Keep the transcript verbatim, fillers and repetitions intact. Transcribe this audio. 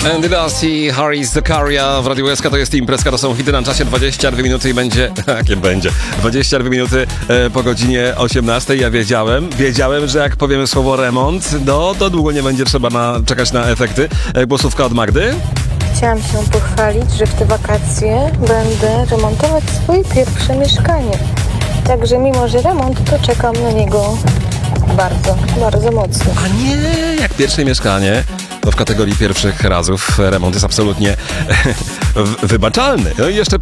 Andy Lassie, Harry Zakaria w Radiu S K. To jest imprezka, to są hity na czasie. dwadzieścia dwie minuty i będzie... Jakie będzie? dwadzieścia dwie minuty e, po godzinie osiemnastej. Ja wiedziałem, wiedziałem, że jak powiemy słowo remont, no to długo nie będzie trzeba na, czekać na efekty. E, głosówka od Magdy. Chciałam się pochwalić, że w te wakacje będę remontować swoje pierwsze mieszkanie. Także mimo, że remont, to czekam na niego bardzo, bardzo mocno. A nie, jak pierwsze mieszkanie, to w kategorii pierwszych razów remont jest absolutnie wybaczalny. No i jeszcze